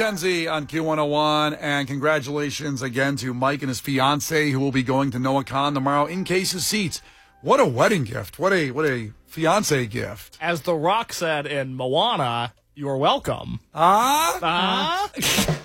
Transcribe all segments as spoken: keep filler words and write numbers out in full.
Kenzie on Q one oh one, and congratulations again to Mike and his fiance who will be going to NoahCon tomorrow in Case's seats. What a wedding gift. What a what a fiance gift. As The Rock said in Moana, you're welcome. Ah? Ah?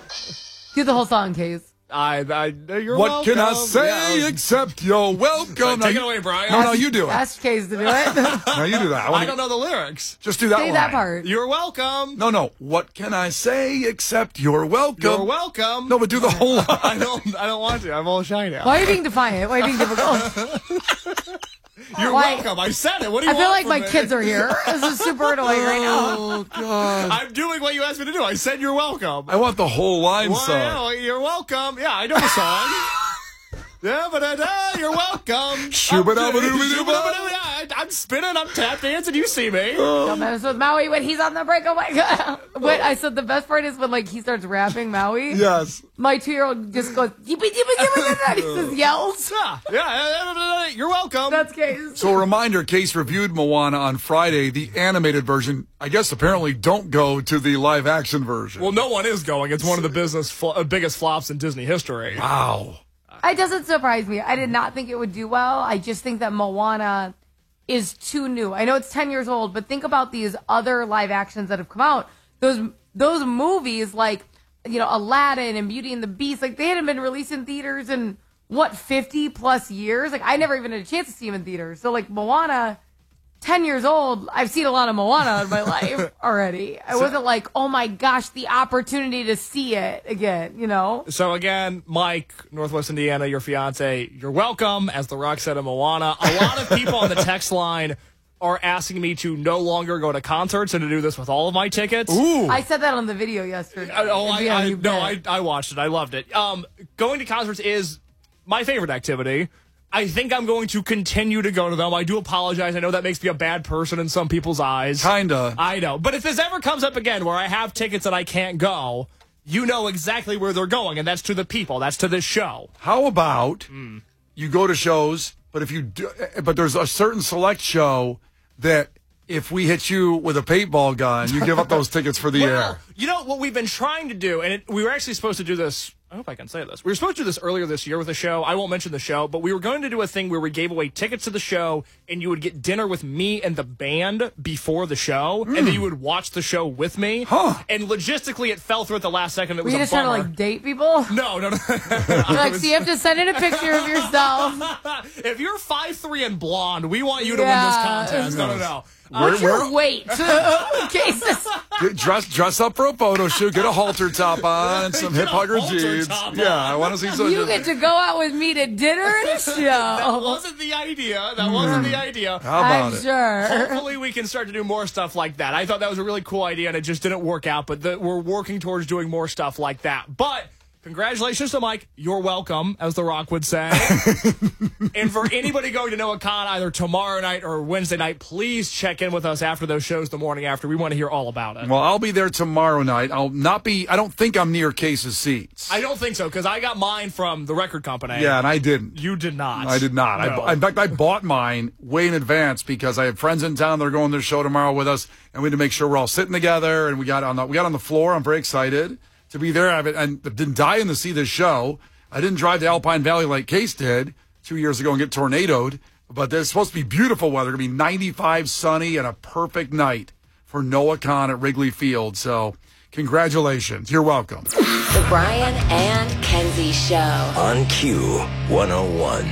Do the whole song, Case. I, I, you're what welcome. can I say Yeah. except you're welcome? Take you, it away, Brian. No, no, you do it. Ask Case to do it. No, you do that. I, I wanna, don't know the lyrics. Just do that Say line. that part. You're welcome. No, no. What can I say except you're welcome? You're welcome. No, but do the whole line. I don't. I don't want to. I'm all shy now. Why are you being defiant? Why are you being difficult? You're Why- welcome. I said it. What do you I feel want like from my me? kids are here. This is super annoying right now. Oh, God. I'm doing what you asked me to do. I said you're welcome. I want the whole line Well, sung. yeah, you're welcome. Yeah, I know the song. Yeah, but uh, you're welcome. Shoo-ba-da-ba-doo-ba-doo-ba. Yeah, I- I'm spinning. I'm tap dancing. You see me. Don't mess with Maui when he's on the break. Oh my god! Wait, I said the best part is when like he starts rapping Maui. Yes. My two-year-old just goes yippee yippee yippee yippee. He just yells. Yeah, yeah. You're welcome. That's Case. So a reminder, Case reviewed Moana on Friday, the animated version. I guess apparently don't go to the live action version. Well, no one is going. It's one of the business fl- uh, biggest flops in Disney history. Wow. It doesn't surprise me. I did not think it would do well. I just think that Moana is too new. I know it's ten years old, but think about these other live actions that have come out. Those those movies like, you know, Aladdin and Beauty and the Beast, like they hadn't been released in theaters in what, fifty plus years? Like I never even had a chance to see them in theaters. So like Moana, ten years old, I've seen a lot of Moana in my life already. I wasn't like, oh my gosh, the opportunity to see it again, you know? So again, Mike, Northwest Indiana, your fiance, you're welcome. As The Rock said in Moana, a lot of people on the text line are asking me to no longer go to concerts and to do this with all of my tickets. Ooh. I said that on the video yesterday. Uh, oh, I, Yeah, I you no, bet. I, I watched it. I loved it. Um, going to concerts is my favorite activity. I think I'm going to continue to go to them. I do apologize. I know that makes me a bad person in some people's eyes. Kinda. I know. But if this ever comes up again where I have tickets and I can't go, you know exactly where they're going, and that's to the people. That's to this show. How about Mm. you go to shows, but if you do, but there's a certain select show that if we hit you with a paintball gun, you give up those tickets for the Well, air. you know what we've been trying to do, and it, we were actually supposed to do this. I hope I can say this. We were supposed to do this earlier this year with a show. I won't mention the show, but we were going to do a thing where we gave away tickets to the show, and you would get dinner with me and the band before the show, mm. and then you would watch the show with me. Huh. And logistically, it fell through at the last second. It Were was you a just trying to bummer. like date people? No, no, no. You're like, so you have to send in a picture of yourself. If you're five three and blonde, we want you to Yeah. win this contest. No, no, no. Where- What's your where- weight? Cases. Get- dress dress up for a photo shoot, get a halter top on, and some Get hip a hugger halter jeans. top Yeah, on. I want to see some. You get to go out with me to dinner and a That show. wasn't the idea. That wasn't the idea. How about I'm it? sure. Hopefully we can start to do more stuff like that. I thought that was a really cool idea, and it just didn't work out, but the, we're working towards doing more stuff like that. But congratulations to Mike. You're welcome, as The Rock would say. And for anybody going to NoahCon either tomorrow night or Wednesday night, please check in with us after those shows the morning after. We want to hear all about it. Well, I'll be there tomorrow night. I'll not be. I don't think I'm near Case's seats. I don't think so, because I got mine from the record company. Yeah, and I didn't. You did not. I did not. No. I, in fact, I bought mine way in advance because I have friends in town that are going to their show tomorrow with us, and we had to make sure we're all sitting together. And we got on the we got on the floor. I'm very excited to be there. I didn't die in to see this show. I didn't drive to Alpine Valley like Case did two years ago and get tornadoed. But there's supposed to be beautiful weather. It's going to be ninety-five, sunny, and a perfect night for NoahCon at Wrigley Field. So congratulations. You're welcome. The Brian and Kenzie Show. On Q one oh one.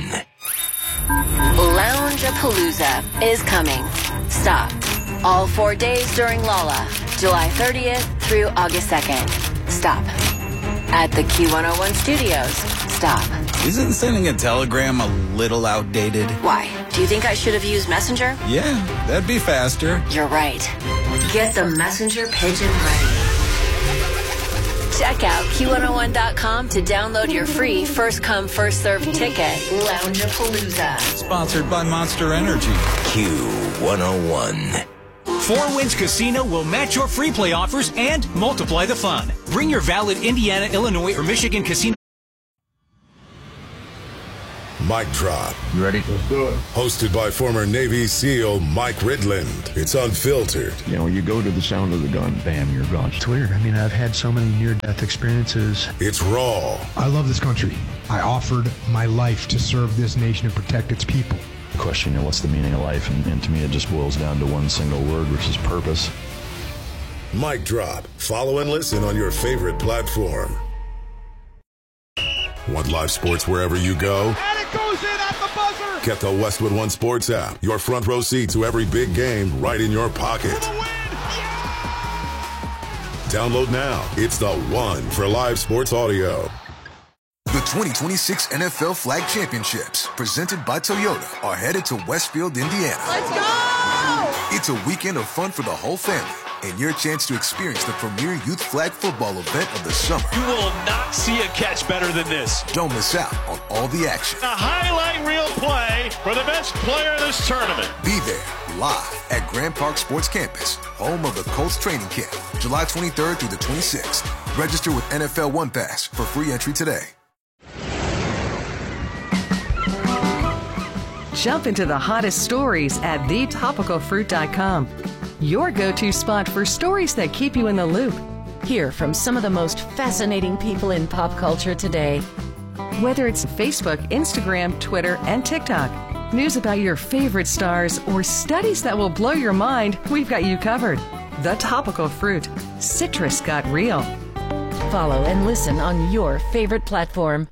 Lounge-a-Palooza is coming. Stop. All four days during Lolla, July thirtieth through August second. Stop. At the Q one oh one studios. Stop. Isn't sending a telegram a little outdated? Why? Do you think I should have used Messenger? Yeah, that'd be faster. You're right. Get the Messenger Pigeon ready. Check out Q one oh one dot com to download your free first come, first served ticket. Lounge-a-Palooza. Sponsored by Monster Energy. Q one oh one. Four Winds Casino will match your free play offers and multiply the fun. Bring your valid Indiana, Illinois, or Michigan casino. Mic Drop. You ready? Let's do it. Hosted by former Navy SEAL Mike Ridland. It's unfiltered. You know, you go to the sound of the gun, bam, you're gone. It's weird. I mean, I've had so many near-death experiences. It's raw. I love this country. I offered my life to serve this nation and protect its people. The question, you know, what's the meaning of life? And, and to me, it just boils down to one single word, which is purpose. Mic Drop. Follow and listen on your favorite platform. Want live sports wherever you go? And it goes in at the buzzer! Get the Westwood One Sports app. Your front row seat to every big game right in your pocket. For the win! Yeah! Download now. It's the one for live sports audio. The twenty twenty-six N F L Flag Championships, presented by Toyota, are headed to Westfield, Indiana. Let's go! It's a weekend of fun for the whole family, and your chance to experience the premier youth flag football event of the summer. You will not see a catch better than this. Don't miss out on all the action. A highlight reel play for the best player in this tournament. Be there, live at Grand Park Sports Campus, home of the Colts training camp, July twenty-third through the twenty-sixth. Register with N F L One Pass for free entry today. Jump into the hottest stories at the topical fruit dot com. Your go-to spot for stories that keep you in the loop. Hear from some of the most fascinating people in pop culture today. Whether it's Facebook, Instagram, Twitter, and TikTok, news about your favorite stars, or studies that will blow your mind, we've got you covered. The Topical Fruit. Citrus got real. Follow and listen on your favorite platform.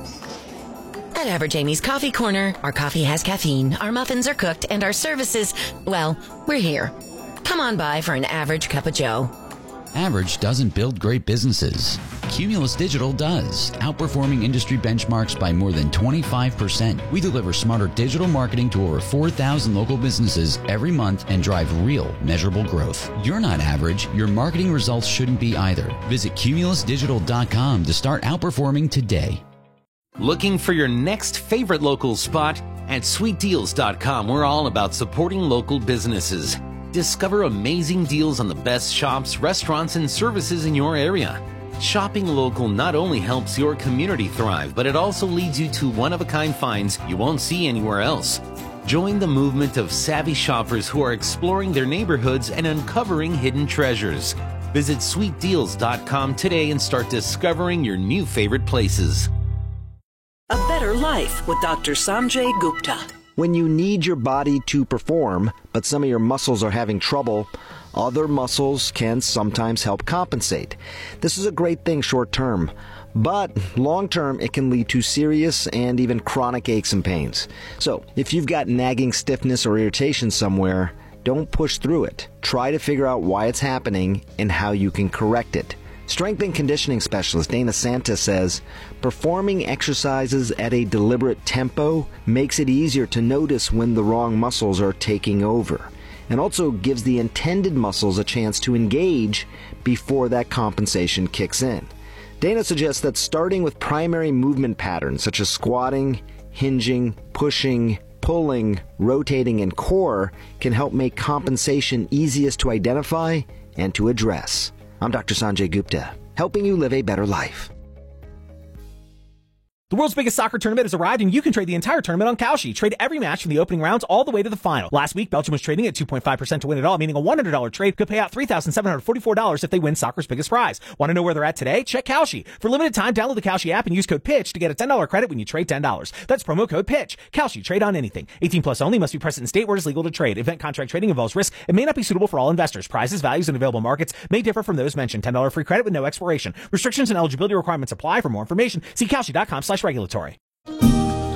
At Average Amy's Coffee Corner, our coffee has caffeine, our muffins are cooked, and our services, well, we're here. Come on by for an average cup of joe. Average doesn't build great businesses. Cumulus Digital does, outperforming industry benchmarks by more than twenty-five percent. We deliver smarter digital marketing to over four thousand local businesses every month and drive real, measurable growth. You're not average. Your marketing results shouldn't be either. Visit cumulus digital dot com to start outperforming today. Looking for your next favorite local spot? At sweet deals dot com, we're all about supporting local businesses. Discover amazing deals on the best shops, restaurants, and services in your area. Shopping local not only helps your community thrive, but it also leads you to one-of-a-kind finds you won't see anywhere else. Join the movement of savvy shoppers who are exploring their neighborhoods and uncovering hidden treasures. Visit sweet deals dot com today and start discovering your new favorite places. A better life with Doctor Sanjay Gupta. When you need your body to perform, but some of your muscles are having trouble, other muscles can sometimes help compensate. This is a great thing short term, but long term it can lead to serious and even chronic aches and pains. So if you've got nagging stiffness or irritation somewhere, don't push through it. Try to figure out why it's happening and how you can correct it. Strength and conditioning specialist Dana Santa says, performing exercises at a deliberate tempo makes it easier to notice when the wrong muscles are taking over, and also gives the intended muscles a chance to engage before that compensation kicks in. Dana suggests that starting with primary movement patterns such as squatting, hinging, pushing, pulling, rotating, and core can help make compensation easiest to identify and to address. I'm Doctor Sanjay Gupta, helping you live a better life. The world's biggest soccer tournament has arrived, and you can trade the entire tournament on Kalshi. Trade every match from the opening rounds all the way to the final. Last week, Belgium was trading at two point five percent to win it all, meaning a one hundred dollars trade could pay out three thousand seven hundred forty-four dollars if they win soccer's biggest prize. Want to know where they're at today? Check Kalshi. For limited time, download the Kalshi app and use code PITCH to get a ten dollars credit when you trade ten dollars. That's promo code PITCH. Kalshi. Trade on anything. eighteen plus only. Must be present in state where it is legal to trade. Event contract trading involves risk and may not be suitable for all investors. Prizes, values, and available markets may differ from those mentioned. ten dollars free credit with no expiration. Restrictions and eligibility requirements apply. For more information, see Kalshi dot com slash regulatory.